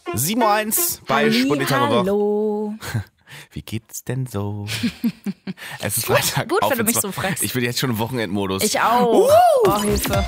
7:01 bei Sputnik. Hallo. Wie geht's denn so? Es ist Freitag. Gut, wenn du mich so fragst. Ich bin jetzt schon im Wochenendmodus. Ich auch. Oh, Hilfe.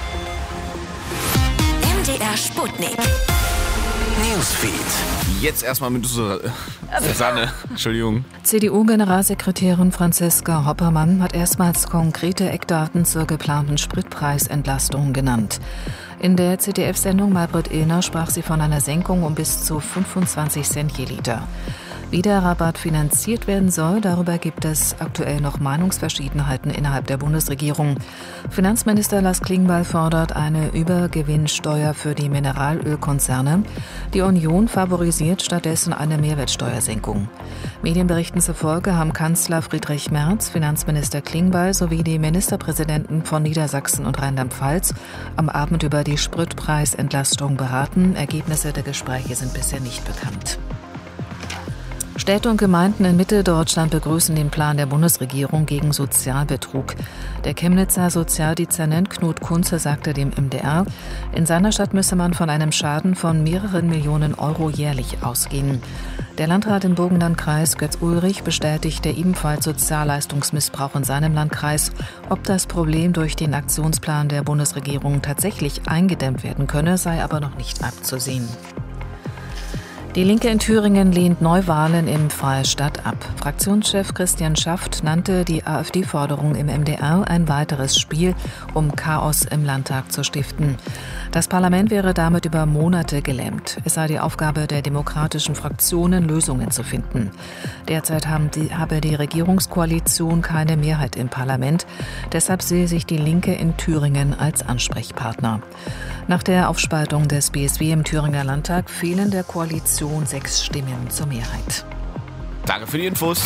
MDR Sputnik. Newsfeed. Jetzt erstmal mit Susanne. Entschuldigung. CDU-Generalsekretärin Franziska Hoppermann hat erstmals konkrete Eckdaten zur geplanten Spritpreisentlastung genannt. In der ZDF-Sendung Maybrit Illner sprach sie von einer Senkung um bis zu 25 Cent je Liter. Wie der Rabatt finanziert werden soll, darüber gibt es aktuell noch Meinungsverschiedenheiten innerhalb der Bundesregierung. Finanzminister Lars Klingbeil fordert eine Übergewinnsteuer für die Mineralölkonzerne. Die Union favorisiert stattdessen eine Mehrwertsteuersenkung. Medienberichten zufolge haben Kanzler Friedrich Merz, Finanzminister Klingbeil sowie die Ministerpräsidenten von Niedersachsen und Rheinland-Pfalz am Abend über die Spritpreisentlastung beraten. Ergebnisse der Gespräche sind bisher nicht bekannt. Städte und Gemeinden in Mitteldeutschland begrüßen den Plan der Bundesregierung gegen Sozialbetrug. Der Chemnitzer Sozialdezernent Knut Kunze sagte dem MDR, in seiner Stadt müsse man von einem Schaden von mehreren Millionen Euro jährlich ausgehen. Der Landrat im Burgenlandkreis Götz Ulrich bestätigte ebenfalls Sozialleistungsmissbrauch in seinem Landkreis. Ob das Problem durch den Aktionsplan der Bundesregierung tatsächlich eingedämmt werden könne, sei aber noch nicht abzusehen. Die Linke in Thüringen lehnt Neuwahlen im Freistaat ab. Fraktionschef Christian Schaft nannte die AfD-Forderung im MDR ein weiteres Spiel, um Chaos im Landtag zu stiften. Das Parlament wäre damit über Monate gelähmt. Es sei die Aufgabe der demokratischen Fraktionen, Lösungen zu finden. Derzeit habe die Regierungskoalition keine Mehrheit im Parlament. Deshalb sehe sich die Linke in Thüringen als Ansprechpartner. Nach der Aufspaltung des BSW im Thüringer Landtag fehlen der Koalition 6 Stimmen zur Mehrheit. Danke für die Infos.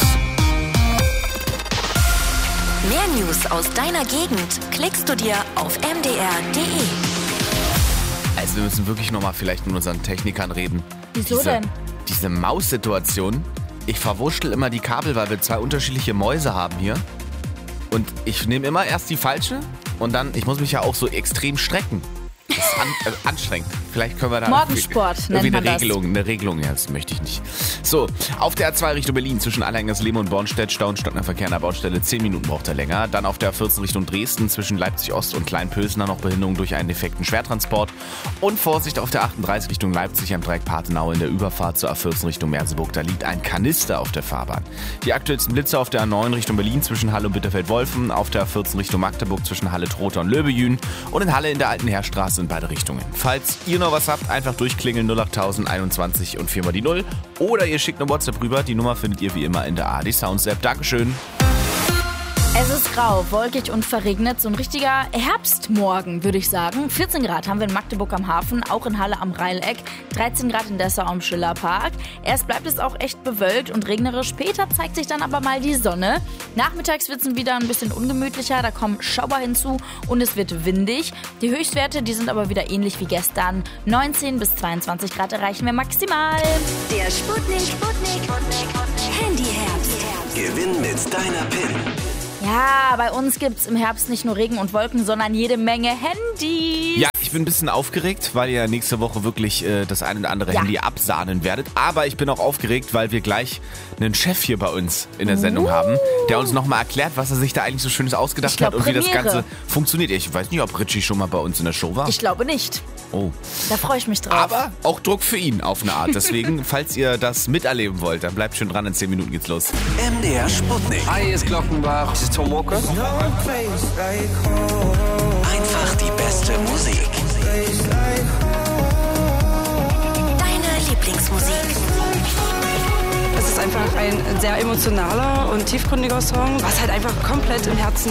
Mehr News aus deiner Gegend klickst du dir auf mdr.de. Also wir müssen wirklich nochmal vielleicht mit unseren Technikern reden. Wieso denn? Diese Maussituation. Ich verwurschtel immer die Kabel, weil wir 2 unterschiedliche Mäuse haben hier. Und ich nehme immer erst die falsche und dann, ich muss mich ja auch so extrem strecken. Das ist anstrengend. Vielleicht können wir da Morgensport nennt man das. Eine Regelung, ja, das möchte ich nicht. So, auf der A2 Richtung Berlin zwischen Allerheiligensleben und Bornstedt Stau und stockender Verkehr an der Baustelle. 10 Minuten braucht er länger. Dann auf der A14 Richtung Dresden zwischen Leipzig-Ost und Kleinpölsner noch Behinderung durch einen defekten Schwertransport. Und Vorsicht auf der 38 Richtung Leipzig am Dreieck Patenau in der Überfahrt zur A14 Richtung Merseburg. Da liegt ein Kanister auf der Fahrbahn. Die aktuellsten Blitze auf der A9 Richtung Berlin zwischen Halle und Bitterfeld-Wolfen, auf der A14 Richtung Magdeburg zwischen Halle, Trotha und Löbejün und in Halle in der Alten Heerstraße in beide Richtungen. Falls ihr noch was habt, einfach durchklingeln 08000 21 und 4 mal die 0. Oder ihr schickt eine WhatsApp rüber. Die Nummer findet ihr wie immer in der ARD Sounds App. Dankeschön. Es ist grau, wolkig und verregnet. So ein richtiger Herbstmorgen, würde ich sagen. 14 Grad haben wir in Magdeburg am Hafen, auch in Halle am Rheileck. 13 Grad in Dessau am Schillerpark. Erst bleibt es auch echt bewölkt und regnerisch. Später zeigt sich dann aber mal die Sonne. Nachmittags wird es wieder ein bisschen ungemütlicher. Da kommen Schauer hinzu und es wird windig. Die Höchstwerte, die sind aber wieder ähnlich wie gestern. 19 bis 22 Grad erreichen wir maximal. Der Sputnik Handyherbst. Gewinn mit deiner PIN. Ja, bei uns gibt's im Herbst nicht nur Regen und Wolken, sondern jede Menge Handys. Ja, ich bin ein bisschen aufgeregt, weil ihr nächste Woche wirklich das ein oder andere Handy absahnen werdet. Aber ich bin auch aufgeregt, weil wir gleich einen Chef hier bei uns in der Sendung haben, der uns nochmal erklärt, was er sich da eigentlich so Schönes ausgedacht hat und wie das Ganze funktioniert. Ich weiß nicht, ob Richie schon mal bei uns in der Show war. Ich glaube nicht. Oh. Da freue ich mich drauf. Aber auch Druck für ihn auf eine Art. Deswegen, falls ihr das miterleben wollt, dann bleibt schön dran. In 10 Minuten geht's los. MDR Sputnik. Hi, hier ist Glockenbach. Das ist Tom Walker. Einfach die beste Musik. Deine Lieblingsmusik. Es ist einfach ein sehr emotionaler und tiefgründiger Song, was halt einfach komplett im Herzen